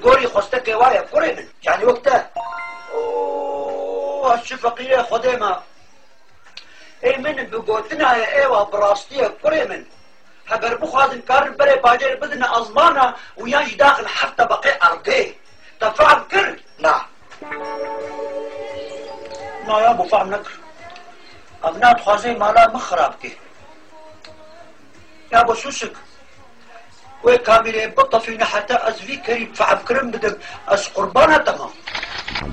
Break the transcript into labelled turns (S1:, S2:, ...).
S1: گوری خوستک وایه کوری من یعنی وقتا اوه هالشفقیه خودی ما ای من بگوتنا ایوه براستیه کوری من هگر بخوادن کارن بره باجر بدن ازمانه و یانج داخل 7 طبقه ارضی تفهم کرد؟ نه نه يا ابو فهم نكر ابنات خوازي مالا مخرب كي يا ابو سوسك وي كاميري بطفينا حتى ازفي كريم فعب كرم بدك از قربانه تمام